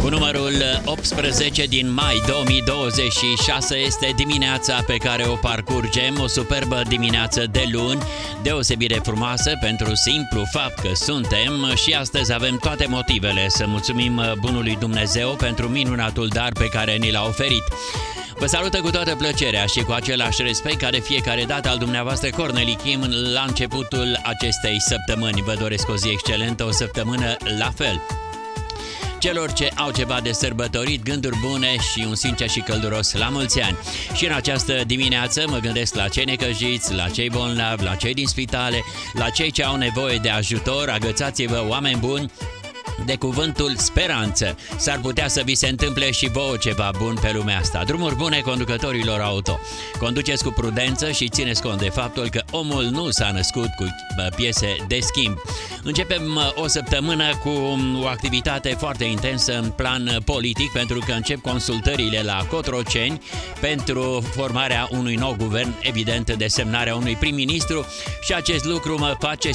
Cu numărul 18 din mai 2026 este dimineața pe care o parcurgem, o superbă dimineață de luni, deosebit de frumoasă pentru simplu fapt că suntem și astăzi avem toate motivele să mulțumim bunului Dumnezeu pentru minunatul dar pe care ni l-a oferit. Vă salută cu toată plăcerea și cu același respect ca de fiecare dată al dumneavoastră Corneli Kim la începutul acestei săptămâni. Vă doresc o zi excelentă, o săptămână la fel. Celor ce au ceva de sărbătorit, gânduri bune și un sincer și călduros la mulți ani. Și în această dimineață mă gândesc la cei necăjiți, la cei bolnavi, la cei din spitale, la cei ce au nevoie de ajutor. Agățați-vă, oameni buni, de cuvântul speranță. S-ar putea să vi se întâmple și vouă ceva bun pe lumea asta. Drumuri bune conducătorilor auto. Conduceți cu prudență și țineți cont de faptul că omul nu s-a născut cu piese de schimb. Începem o săptămână cu o activitate foarte intensă în plan politic, pentru că încep consultările la Cotroceni pentru formarea unui nou guvern, evident desemnarea unui prim-ministru, și acest lucru mă face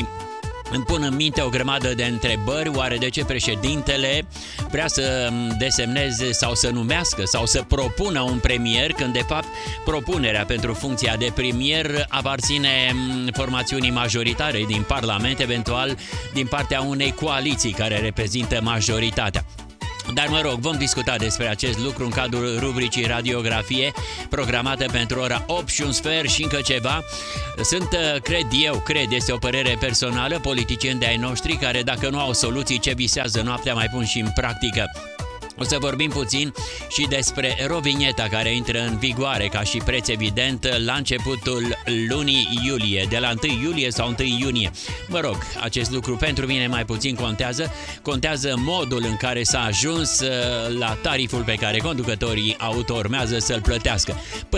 îmi pun în minte o grămadă de întrebări. Oare de ce președintele vrea să desemneze sau să numească sau să propună un premier, când de fapt propunerea pentru funcția de premier aparține formațiunii majoritare din Parlament, eventual din partea unei coaliții care reprezintă majoritatea. Dar mă rog, vom discuta despre acest lucru în cadrul rubricii Radiografie, programată pentru ora 8 și un sfert și încă ceva. Sunt, cred, este o părere personală, politicieni de ai noștri care, dacă nu au soluții ce visează noaptea, mai pun și în practică. O să vorbim puțin și despre Rovigneta, care intră în vigoare ca și preț, evident, la începutul lunii iulie, de la 1 iulie sau 1 iunie. Mă rog, acest lucru pentru mine mai puțin contează. Contează modul în care s-a ajuns la tariful pe care conducătorii auto urmează să-l plătească.